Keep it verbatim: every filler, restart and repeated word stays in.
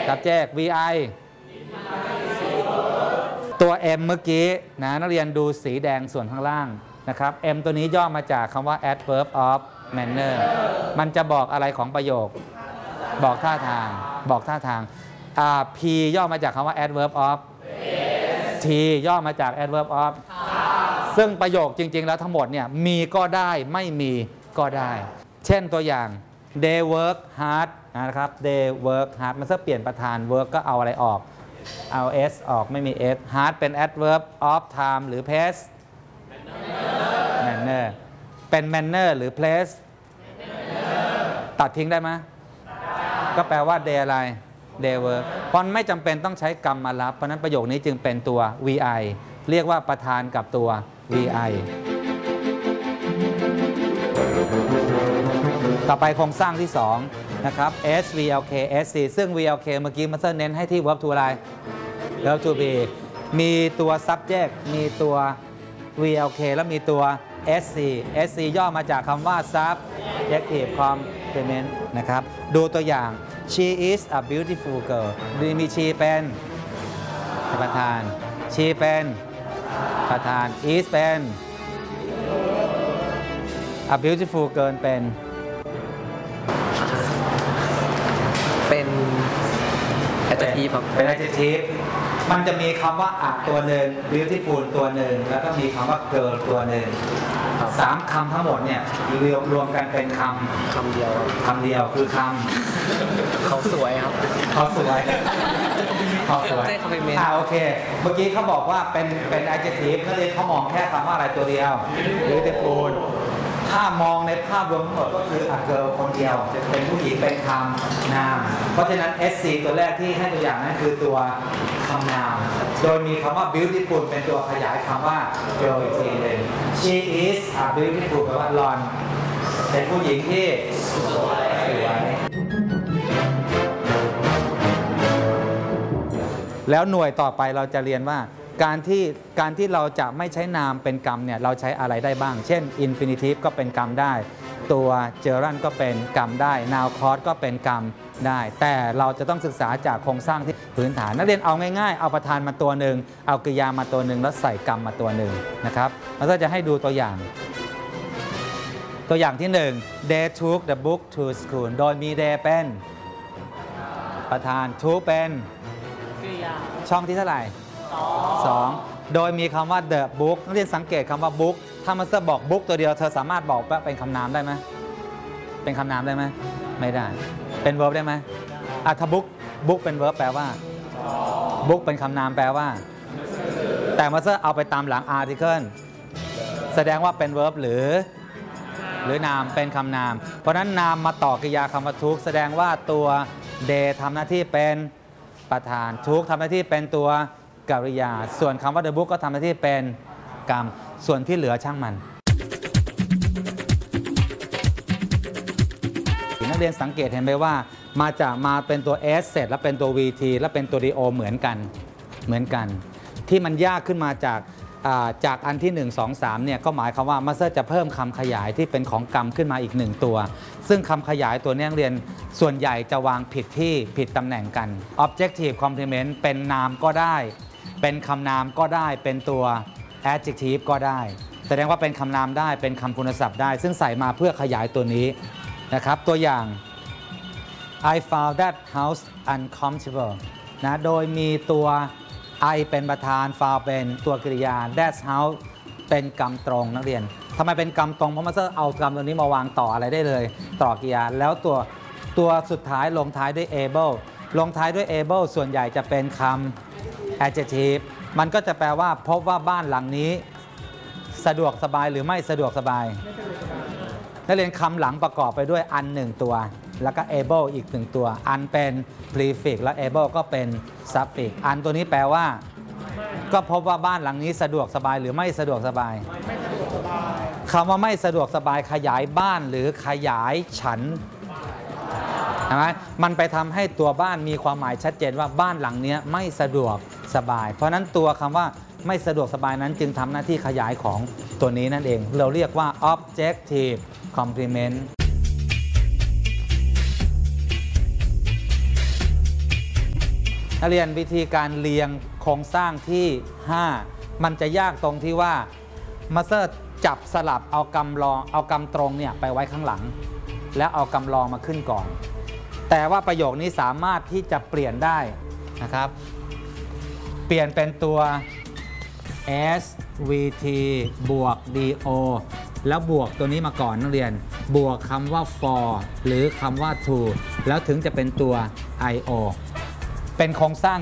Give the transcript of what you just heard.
subject วี ไอ ตัว M เมื่อกี้นะนักเรียนดูสีแดงส่วนข้างล่างนะครับ M ตัวนี้ย่อมาจากคำว่า adverb of manner มันจะบอกอะไรของประโยคบอกท่าทางบอกท่าทาง P ย่อมาจากคำว่า adverb of T ย่อมาจาก adverb of ซึ่งประโยคจริงๆแล้วทั้งหมดเนี่ยมีก็ได้ไม่มีก็ได้เช่นตัวอย่าง they work hard นะครับ they work hard มันจะเปลี่ยนประธาน work ก็เอาอะไรออกเอา s ออกไม่มี s hard เป็น adverb of time หรือ place manner เป็น manner หรือ place ตัดทิ้งได้ไหมก็แปลว่า they อะไร they work เพราะไม่จำเป็นต้องใช้กรรมมารับเพราะนั้นประโยคนี้จึงเป็นตัว วี ไอ เรียกว่าประธานกับตัว วี ไอ ต่อไปโครงสร้างที่สองนะครับ S วี แอล เค เอส ซี ซึ่ง วี แอล เค เมื่อกี้มันเน้นให้ที่ verb to อะไร verb to be มีตัว subject มีตัว วี แอล เค แล้วมีตัว เอส ซี เอส ซี ย่อมาจากคำว่า subjective complement นะครับดูตัวอย่าง she is a beautiful girl มี she เป็นประธาน she เป็นประธาน is เป็น a beautiful girl เป็นเป็น adjective ครับเป็น adjective มันจะมีคำว่าอะตัวหนึ่ง beautiful ตัวหนึ่งแล้วก็มีคำว่า girl ตัวหนึ่งสามคำทั้งหมดเนี่ยรวมกันเป็นคำคำเดียวคำเดียวคือคำเขาสวยครับเขาสวยเขาสวยอ่าโอเคเมื่อกี้เขาบอกว่าเป็นเป็น adjective นั่นเองเขามองแค่คำว่าอะไรตัวเดียว beautiful ถ้ามองในภาพรวมทั้งหมดก็คือ a girl คนเดียวจะเป็นผู้หญิงเป็นคำนามเพราะฉะนั้น เอส ซี ตัวแรกที่ให้ตัวอย่างนั้นคือตัวคำนามโดยมีคำว่า beautiful เป็นตัวขยายคำว่า girl อีกทีหนึ่ง she is a beautiful แปลว่าหล่อนเป็นผู้หญิงที่สวยแล้วหน่วยต่อไปเราจะเรียนว่าการที่การที่เราจะไม่ใช้นามเป็นกรรมเนี่ยเราใช้อะไรได้บ้างเช่น infinitive ก็เป็นกรรมได้ตัว gerund ก็เป็นกรรมได้ noun clause ก็เป็นกรรมได้แต่เราจะต้องศึกษาจากโครงสร้างที่พื้นฐานนักเรียนเอาง่ายๆเอาประธานมาตัวหนึ่งเอากริยามาตัวหนึ่งแล้วใส่กรรมมาตัวหนึ่งนะครับแล้วก็จะให้ดูตัวอย่างตัวอย่างที่หนึ่ง they took the book to school โดยมี they เป็นประธาน took เป็นช่องที่เท่าไหร่สองโดยมีคำว่า the book นักเรียนสังเกตคำว่า book ถ้ามันจะบอก book ตัวเดียวเธอสามารถบอกว่าเป็นคำนามได้ไหมเป็นคำนามได้ไหมไม่ได้เป็น verb ได้ไหมอ่ะถ้า book book เป็น verb แปลว่า book เป็นคำนามแปลว่าแต่มันจะเอาไปตามหลัง article แสดงว่าเป็น verb หรือหรือนามเป็นคำนามเพราะนั้นนามมาต่อกริยาคำว่า took แสดงว่าตัว they ทำหน้าที่เป็นประธาน took ทำหน้าที่เป็นตัวกริยาส่วนคำว่า the book ก็ทำหน้าที่เป็นกรรมส่วนที่เหลือช่างมันนักเรียนสังเกตเห็นไหมว่ามาจากมาเป็นตัว s เสร็จแล้วเป็นตัว vt แล้วเป็นตัว do เหมือนกันเหมือนกันที่มันยากขึ้นมาจากจากอันที่หนึ่ง สอง สามเนี่ยก็หมายความว่ามาสเตอร์จะเพิ่มคำขยายที่เป็นของกรรมขึ้นมาอีกหนึ่งตัวซึ่งคำขยายตัวนี้นักเรียนส่วนใหญ่จะวางผิดที่ผิดตำแหน่งกัน objective complement เป็นนามก็ได้เป็นคำนามก็ได้เป็นตัว adjective ก็ได้แสดงว่าเป็นคำนามได้เป็นคำคุณศัพท์ได้ซึ่งใส่มาเพื่อขยายตัวนี้นะครับตัวอย่าง I found that house uncomfortable นะโดยมีตัว I เป็นประธาน found เป็นตัวกริยา that house เป็นกรรมตรงนักเรียนทำไมเป็นกรรมตรงเพราะมันจะเอากรรมตัวนี้มาวางต่ออะไรได้เลยต่อกริยาแล้วตัวตัวสุดท้ายลงท้ายด้วย able ลงท้ายด้วย able ส่วนใหญ่จะเป็นคำ adjective มันก็จะแปลว่าพบว่าบ้านหลังนี้สะดวกสบายหรือไม่สะดวกสบายนักเรียนคำหลังประกอบไปด้วยอันหนึ่งตัวแล้วก็ able อีกหนึ่งตัวอันเป็น prefix และ able ก็เป็น suffix อันตัวนี้แปลว่าก็พบว่าบ้านหลังนี้สะดวกสบายหรือไม่สะดวกสบายคำว่าไม่สะดวกสบายขยายบ้านหรือขยายฉันใช่ไหมมันไปทำให้ตัวบ้านมีความหมายชัดเจนว่าบ้านหลังนี้ไม่สะดวกสบายเพราะนั้นตัวคำว่าไม่สะดวกสบายนั้นจึงทำหน้าที่ขยายของตัวนี้นั่นเองเราเรียกว่า objective complement นักเรียนวิธีการเรียงโครงสร้างที่ ห้า มันจะยากตรงที่ว่ามาสเตอร์จับสลับเอากำรองเอากำตรงเนี่ยไปไว้ข้างหลัง แล้วเอากำรองมาขึ้นก่อน แต่ว่าประโยคนี้สามารถที่จะเปลี่ยนได้นะครับเปลี่ยนเป็นตัว S V T บวก D O แล้วบวกตัวนี้มาก่อนนักเรียนบวกคำว่า for หรือคำว่า to แล้วถึงจะเป็นตัว I O เป็นโครงสร้าง